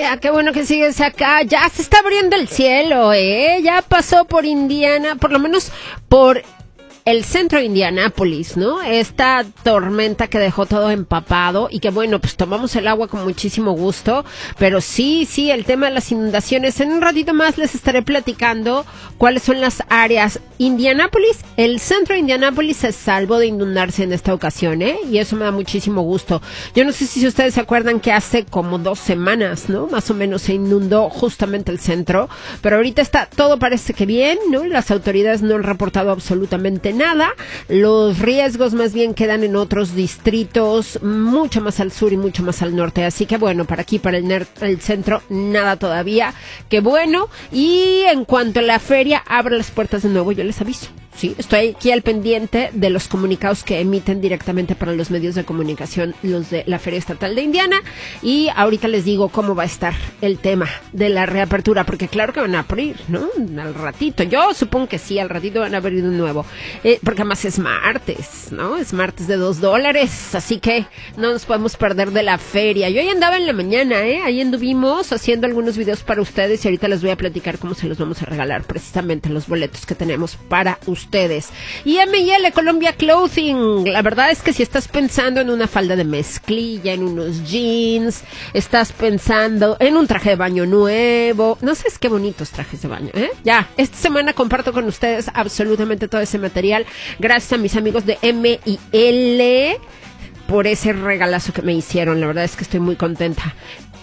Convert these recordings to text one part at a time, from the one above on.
Qué bueno que sigues acá. Ya se está abriendo el cielo, Ya pasó por Indiana, por lo menos por el centro de Indianápolis, ¿no? Esta tormenta que dejó todo empapado y que bueno, pues tomamos el agua con muchísimo gusto, pero sí, el tema de las inundaciones, en un ratito más les estaré platicando cuáles son las áreas. Indianápolis, el centro de Indianápolis se salvó de inundarse en esta ocasión, y eso me da muchísimo gusto. Yo no sé si ustedes se acuerdan que hace como 2 semanas, ¿no? Más o menos se inundó justamente el centro, pero ahorita todo parece que bien, ¿no? Las autoridades no han reportado absolutamente nada. Los riesgos más bien quedan en otros distritos, mucho más al sur y mucho más al norte. Así que bueno, para aquí, para el centro, nada todavía. Qué bueno. Y en cuanto a la feria abra las puertas de nuevo, yo les aviso. Sí, estoy aquí al pendiente de los comunicados que emiten directamente para los medios de comunicación, los de la Feria Estatal de Indiana, y ahorita les digo cómo va a estar el tema de la reapertura, porque claro que van a abrir, ¿no? Al ratito, yo supongo que sí, al ratito van a abrir de nuevo, porque además es martes, ¿no? Es martes de $2, así que no nos podemos perder de la feria. Yo ahí andaba en la mañana, ahí anduvimos haciendo algunos videos para ustedes y ahorita les voy a platicar cómo se los vamos a regalar, precisamente los boletos que tenemos para ustedes. Y M&L Colombia Clothing, la verdad es que si estás pensando en una falda de mezclilla, en unos jeans, estás pensando en un traje de baño nuevo, no sé, qué bonitos trajes de baño, Ya, esta semana comparto con ustedes absolutamente todo ese material, gracias a mis amigos de M&L por ese regalazo que me hicieron, la verdad es que estoy muy contenta.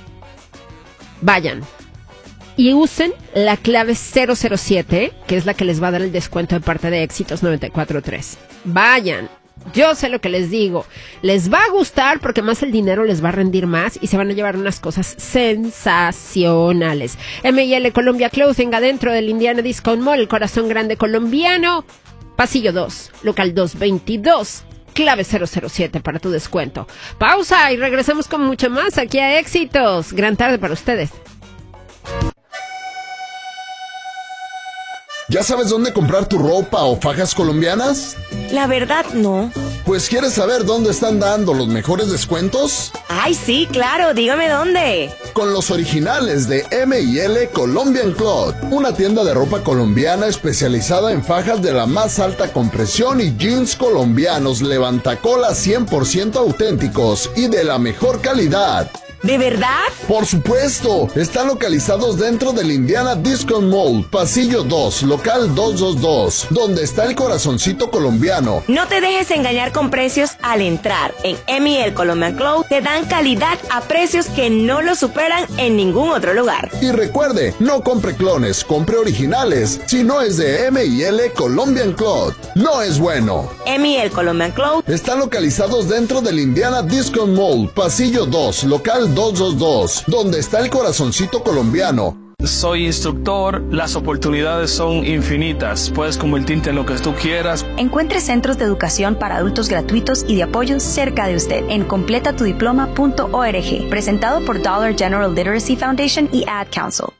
Vayan y usen la clave 007, que es la que les va a dar el descuento de parte de Éxitos 94.3. Vayan, yo sé lo que les digo. Les va a gustar porque más el dinero les va a rendir más y se van a llevar unas cosas sensacionales. M&L Colombia Clothing, adentro del Indiana Discount Mall, el corazón grande colombiano. Pasillo 2, local 222. Clave 007 para tu descuento. Pausa y regresamos con mucho más aquí a Éxitos. Gran tarde para ustedes. ¿Ya sabes dónde comprar tu ropa o fajas colombianas? La verdad, no. Pues, ¿quieres saber dónde están dando los mejores descuentos? Ay, sí, claro, dígame dónde. Con los originales de M&L Colombian Cloth, una tienda de ropa colombiana especializada en fajas de la más alta compresión y jeans colombianos levantacolas 100% auténticos y de la mejor calidad. ¿De verdad? Por supuesto, están localizados dentro del Indiana Discount Mall, pasillo 2, local 222, donde está el corazoncito colombiano. No te dejes engañar con precios al entrar. En M&L Colombian Cloth te dan calidad a precios que no lo superan en ningún otro lugar. Y recuerde, no compre clones, compre originales. Si no es de M&L Colombian Cloth, no es bueno. M&L Colombian Cloth están localizados dentro del Indiana Discount Mall, pasillo 2, local 222, donde está el corazoncito colombiano. Soy instructor, las oportunidades son infinitas, puedes convertirte en lo que tú quieras. Encuentre centros de educación para adultos gratuitos y de apoyo cerca de usted en completatudiploma.org, presentado por Dollar General Literacy Foundation y Ad Council.